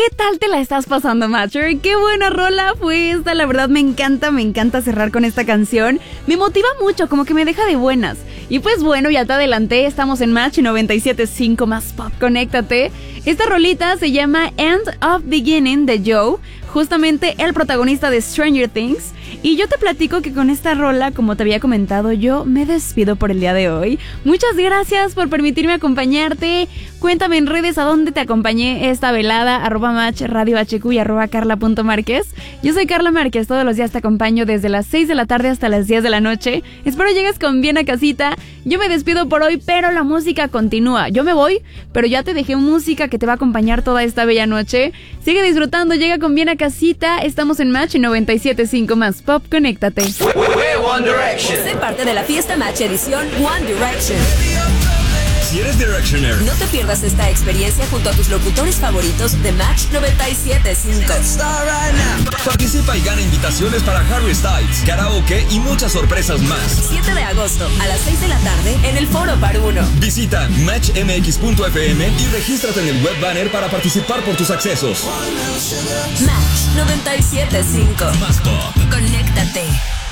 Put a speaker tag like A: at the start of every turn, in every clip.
A: tal te la estás pasando, Matcher? Qué buena rola fue esta, la verdad me encanta cerrar con esta canción. Me motiva mucho, como que me deja de buenas. Y pues bueno, ya te adelanté, estamos en Match 97.5 más pop, conéctate. Esta rolita se llama End of Beginning de Joe, justamente el protagonista de Stranger Things. Y yo te platico que con esta rola, como te había comentado, yo me despido por el día de hoy. Muchas gracias por permitirme acompañarte. Cuéntame en redes a dónde te acompañé esta velada, @Match Radio HQ y @Carla.Márquez. Yo soy Carla Márquez, todos los días te acompaño desde las 6 de la tarde hasta las 10 de la noche. Espero llegues con bien a casita. Yo me despido por hoy, pero la música continúa. Yo me voy, pero ya te dejé música que te va a acompañar toda esta bella noche. Sigue disfrutando, llega con bien a casita. Estamos en Match 97.5 más pop, conéctate.
B: One Direction.
C: Sé parte de la fiesta Match edición One Direction.
B: Si eres Directioner,
C: No te pierdas esta experiencia junto a tus locutores favoritos de Match 97.5.
B: participa y gana invitaciones para Harry Styles, karaoke y muchas sorpresas más.
C: 7 de agosto a las 6 de la tarde en el Foro Par 1.
B: Visita matchmx.fm y regístrate en el web banner para participar por tus accesos.
C: Match 97.5.
B: Más pop.
C: Conéctate.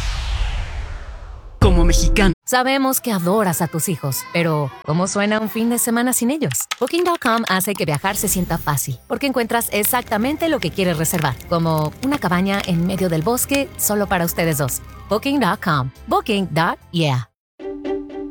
D: Como mexicano.
E: Sabemos que adoras a tus hijos, pero ¿cómo suena un fin de semana sin ellos? Booking.com hace que viajar se sienta fácil, porque encuentras exactamente lo que quieres reservar, como una cabaña en medio del bosque solo para ustedes dos. Booking.com. Booking.yeah.